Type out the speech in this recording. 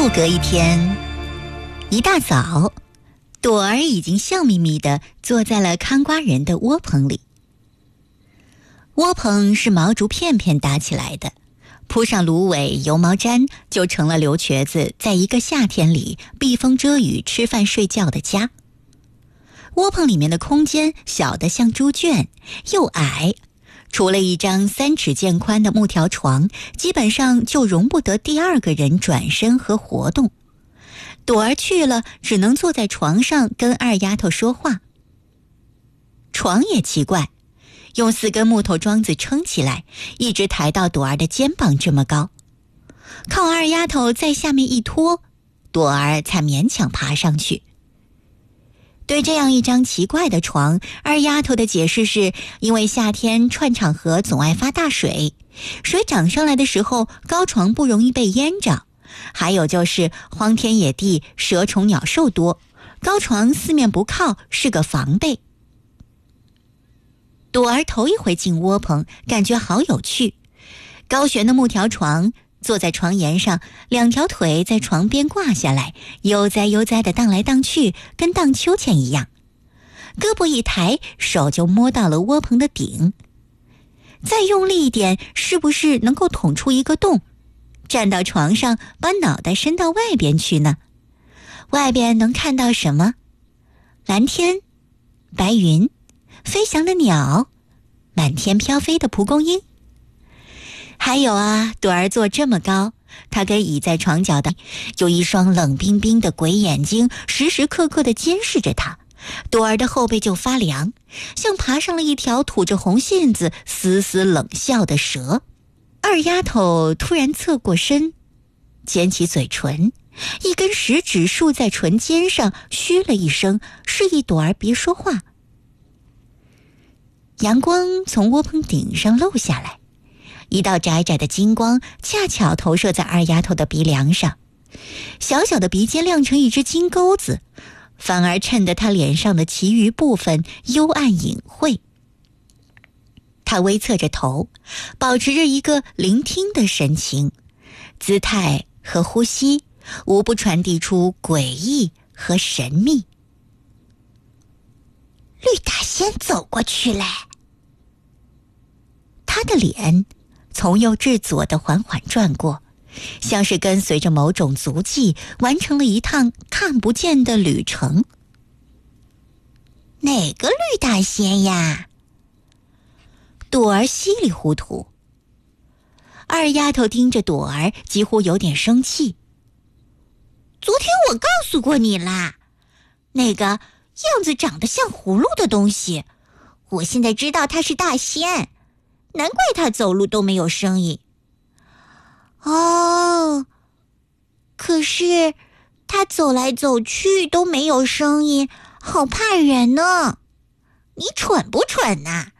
又隔一天，一大早，朵儿已经笑眯眯地坐在了看瓜人的窝棚里。窝棚是毛竹片片搭起来的，铺上芦苇、油毛毡，就成了刘瘸子在一个夏天里避风遮雨、吃饭睡觉的家。窝棚里面的空间小得像猪圈，又矮，除了一张3尺见宽的木条床，基本上就容不得第二个人转身和活动。朵儿去了，只能坐在床上跟二丫头说话。床也奇怪，用4根木头桩子撑起来，一直抬到朵儿的肩膀这么高，靠二丫头在下面一拖，朵儿才勉强爬上去。对这样一张奇怪的床，二丫头的解释是因为夏天串场河总爱发大水，水涨上来的时候高床不容易被淹着，还有就是荒天野地蛇虫鸟兽多，高床四面不靠是个防备。朵儿头一回进窝棚，感觉好有趣。高悬的木条床，坐在床沿上，2条腿在床边挂下来，悠哉悠哉地荡来荡去，跟荡秋千一样。胳膊一抬，手就摸到了窝棚的顶。再用力一点，是不是能够捅出一个洞？站到床上，把脑袋伸到外边去呢？外边能看到什么？蓝天、白云、飞翔的鸟，满天飘飞的蒲公英。还有啊，朵儿坐这么高，她跟倚在床角的有一双冷冰冰的鬼眼睛，时时刻刻地监视着她。朵儿的后背就发凉，像爬上了一条吐着红信子、嘶嘶冷笑的蛇。二丫头突然侧过身，尖起嘴唇，一根食指竖在唇尖上，嘘了一声，示意朵儿别说话。阳光从窝棚顶上漏下来，一道窄窄的金光恰巧投射在二丫头的鼻梁上，小小的鼻尖亮成一只金钩子，反而衬得她脸上的其余部分幽暗隐晦。她微侧着头，保持着一个聆听的神情，姿态和呼吸无不传递出诡异和神秘。 绿大仙走过去嘞。 他的脸从右至左的缓缓转过，像是跟随着某种足迹完成了一趟看不见的旅程。 哪个绿大仙呀？ 朵儿稀里糊涂。二丫头盯着朵儿，几乎有点生气。 昨天我告诉过你啦，那个样子长得像葫芦的东西，我现在知道他是大仙，难怪他走路都没有声音。哦，可是他走来走去都没有声音，好怕人呢。你蠢不蠢呐？